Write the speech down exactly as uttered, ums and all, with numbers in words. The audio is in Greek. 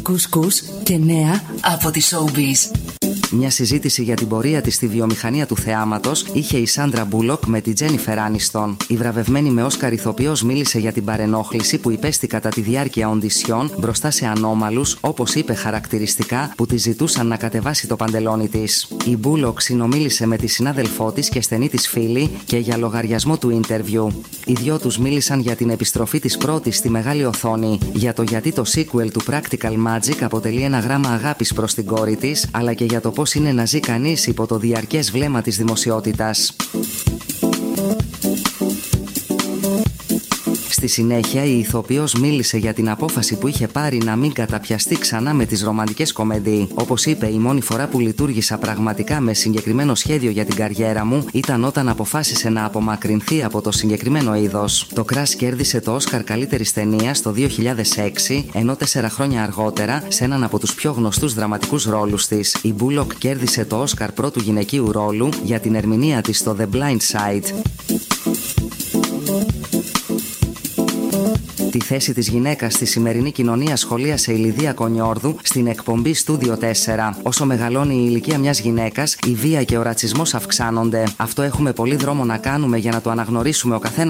κουσκούς και νέα από τη Showbiz. Μια συζήτηση για την πορεία της στη βιομηχανία του θεάματος είχε η Σάντρα Μπούλοκ με τη Τζένιφερ Άνιστον. Η βραβευμένη με Όσκαρ ηθοποιός μίλησε για την παρενόχληση που υπέστη κατά τη διάρκεια οντισιών μπροστά σε ανώμαλους, όπως είπε χαρακτηριστικά, που τη ζητούσαν να κατεβάσει το παντελόνι της. Η Μπούλοκ συνομίλησε με τη συνάδελφό της και στενή της φίλη και για λογαριασμό του ίντερβιου. Οι δυο τους μίλησαν για την επιστροφή της πρώτης στη μεγάλη οθόνη, για το γιατί το sequel του Practical Magic αποτελεί ένα γράμμα αγάπης προς την κόρη της, αλλά και για το πώς είναι να ζει κανείς υπό το διαρκές βλέμμα της δημοσιότητας. Στη συνέχεια, η ηθοποιός μίλησε για την απόφαση που είχε πάρει να μην καταπιαστεί ξανά με τις ρομαντικές κομεντί. Όπως είπε, η μόνη φορά που λειτουργήσα πραγματικά με συγκεκριμένο σχέδιο για την καριέρα μου ήταν όταν αποφάσισε να απομακρυνθεί από το συγκεκριμένο είδος. Το Crash κέρδισε το Όσκαρ καλύτερης ταινίας το δύο χιλιάδες έξι, ενώ τέσσερα χρόνια αργότερα, σε έναν από τους πιο γνωστούς δραματικούς ρόλους της, η Μπούλοκ κέρδισε το Όσκαρ πρώτου γυναικείου ρόλου για την ερμηνεία της στο The Blind Side. Τη θέση της γυναίκας στη σημερινή κοινωνία σχολίασε η Λιδία Κονιόρδου στην εκπομπή Στούντιο τέσσερα. Όσο μεγαλώνει η ηλικία μιας γυναίκας, η βία και ο ρατσισμός αυξάνονται. Αυτό έχουμε πολύ δρόμο να κάνουμε για να το αναγνωρίσουμε ο καθένας